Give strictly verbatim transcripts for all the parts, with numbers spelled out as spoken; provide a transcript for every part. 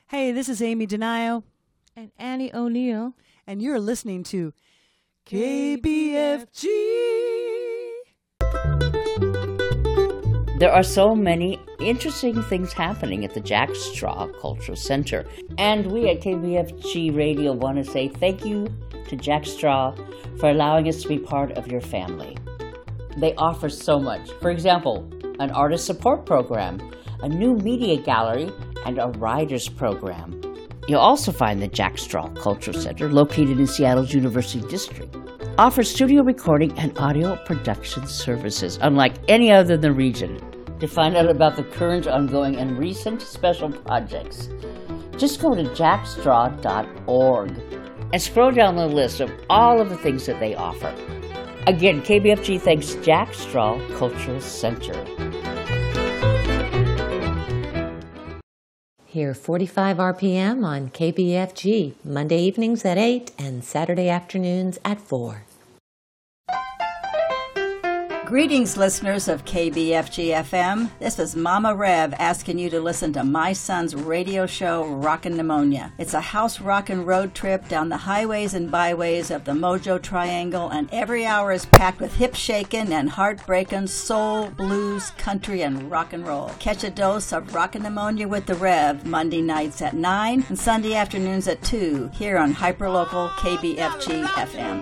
Hey, this is Amy Denio. And Annie O'Neill. And you're listening to K B F G. There are so many interesting things happening at the Jack Straw Cultural Center. And we at K B F G Radio want to say thank you to Jack Straw for allowing us to be part of your family. They offer so much. For example, an artist support program, a new media gallery, and a writers program. You'll also find the Jack Straw Cultural Center, located in Seattle's University District, offers studio recording and audio production services, unlike any other in the region. To find out about the current, ongoing, and recent special projects, just go to jack straw dot org and scroll down the list of all of the things that they offer. Again, K B F G thanks Jack Straw Cultural Center. Here, forty-five R P M on K B F G, Monday evenings at eight and Saturday afternoons at four. Greetings, listeners of K B F G F M. This is Mama Rev asking you to listen to my son's radio show, Rockin' Pneumonia. It's a house rockin' road trip down the highways and byways of the Mojo Triangle, and every hour is packed with hip-shakin' and heart-breakin' soul, blues, country, and rock and roll. Catch a dose of Rockin' Pneumonia with the Rev Monday nights at nine and Sunday afternoons at two here on hyperlocal K B F G F M.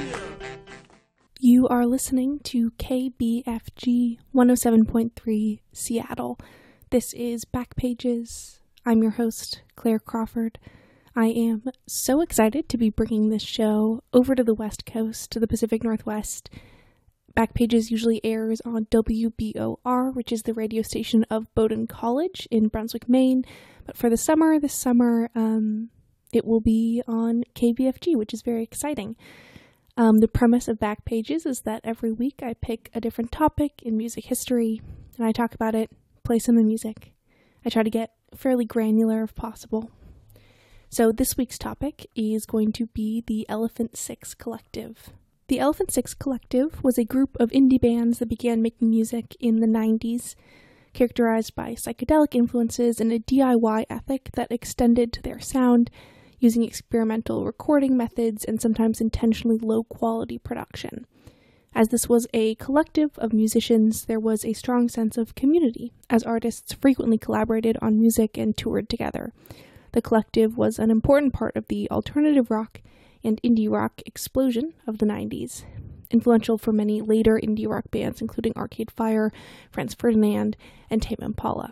You are listening to K B F G one oh seven point three Seattle. This is Backpages. I'm your host, Claire Crawford. I am so excited to be bringing this show over to the West Coast, to the Pacific Northwest. Backpages usually airs on W B O R, which is the radio station of Bowdoin College in Brunswick, Maine. But for the summer, this summer, um, it will be on K B F G, which is very exciting. Um, the premise of Backpages is that every week I pick a different topic in music history, and I talk about it, play some of the music. I try to get fairly granular if possible. So this week's topic is going to be the Elephant Six Collective. The Elephant Six Collective was a group of indie bands that began making music in the nineties, characterized by psychedelic influences and a D I Y ethic that extended to their sound, using experimental recording methods and sometimes intentionally low-quality production. As this was a collective of musicians, there was a strong sense of community, as artists frequently collaborated on music and toured together. The collective was an important part of the alternative rock and indie rock explosion of the nineties, influential for many later indie rock bands, including Arcade Fire, Franz Ferdinand, and Tame Impala.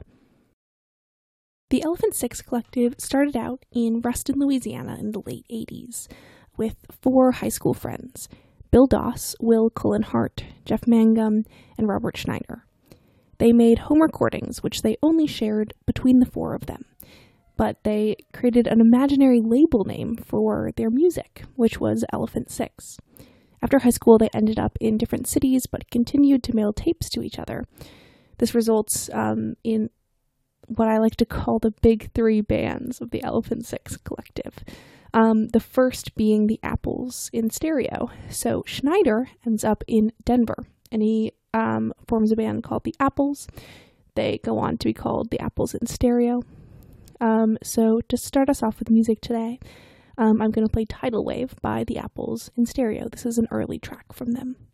The Elephant Six Collective started out in Ruston, Louisiana in the late eighties with four high school friends, Bill Doss, Will Cullen-Hart, Jeff Mangum, and Robert Schneider. They made home recordings, which they only shared between the four of them, but they created an imaginary label name for their music, which was Elephant Six. After high school, they ended up in different cities, but continued to mail tapes to each other. This results um, in what I like to call the big three bands of the Elephant Six Collective. Um, the first being the Apples in stereo. So Schneider ends up in Denver, and he um, forms a band called the Apples. They go on to be called the Apples in stereo. Um, so to start us off with music today, um, I'm going to play Tidal Wave by the Apples in stereo. This is an early track from them.